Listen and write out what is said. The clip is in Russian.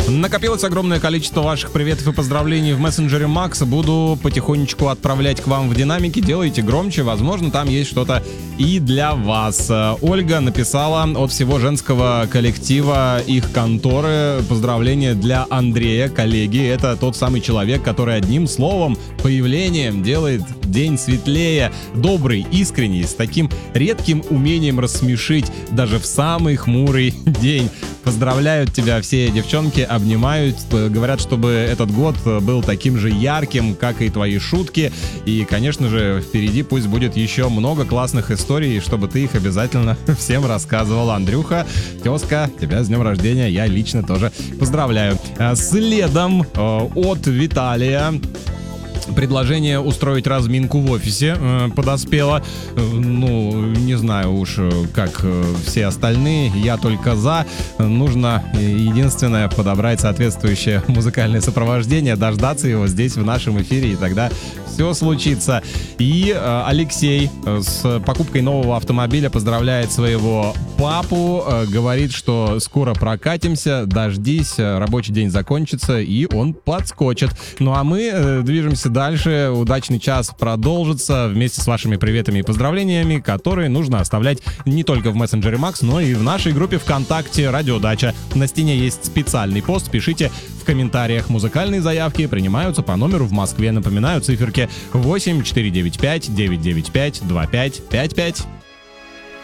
Накопилось огромное количество ваших приветов и поздравлений в мессенджере Макс. Буду потихонечку отправлять к вам в динамике. Делайте громче, возможно, там есть что-то и для вас. Ольга написала от всего женского коллектива их конторы поздравления для Андрея, коллеги. Это тот самый человек, который одним словом, появлением делает день светлее. Добрый, искренний, с таким редким умением рассмешить даже в самый хмурый день. Поздравляют тебя все девчонки, обнимают, говорят, чтобы этот год был таким же ярким, как и твои шутки. И, конечно же, впереди пусть будет еще много классных историй, чтобы ты их обязательно всем рассказывал. Андрюха, тезка, тебя с днем рождения я лично тоже поздравляю. Следом от Виталия предложение устроить разминку в офисе подоспело. Не знаю уж, как все остальные, я только за. Нужно единственное подобрать соответствующее музыкальное сопровождение, дождаться его здесь в нашем эфире, и тогда все случится. И Алексей с покупкой нового автомобиля поздравляет своего папу, говорит, что скоро прокатимся, дождись, рабочий день закончится, и он подскочит. Ну а мы движемся дальше. Удачный час продолжится вместе с вашими приветами и поздравлениями, которые нужно оставлять не только в мессенджере Макс, но и в нашей группе ВКонтакте «Радио Дача». На стене есть специальный пост, пишите в комментариях. Музыкальные заявки принимаются по номеру в Москве. Напоминаю, циферки 8 495 995 2555.